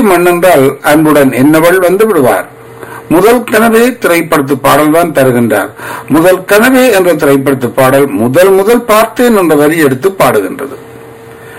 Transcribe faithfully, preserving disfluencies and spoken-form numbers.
மண் என்றால் அன்புடன் என்னவள் வந்து விடுவார். முதல் கனவே திரைப்படத்து பாடல் தான் தருகின்றார். முதல் கனவே என்ற திரைப்படத்து பாடல் முதல் முதல் பார்த்தேன் என்ற வரி எடுத்து பாடுகின்றது.